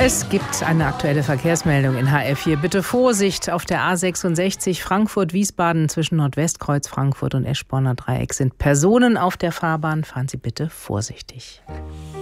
Es gibt eine aktuelle Verkehrsmeldung in HR4. Bitte Vorsicht auf der A66 Frankfurt-Wiesbaden zwischen Nordwestkreuz Frankfurt und Eschborner Dreieck sind Personen auf der Fahrbahn. Fahren Sie bitte vorsichtig.